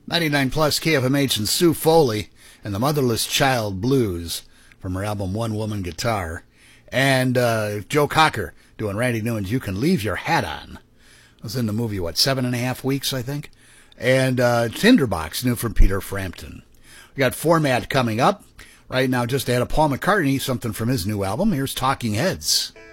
99 plus KFMH and Sue Foley and the Motherless Child Blues from her album One Woman Guitar. And Joe Cocker doing Randy Newman's You Can Leave Your Hat On. It was in the movie, 7.5 weeks, I think? And Tinderbox, new from Peter Frampton. We got Format coming up. Right now, just ahead of Paul McCartney, something from his new album. Here's Talking Heads.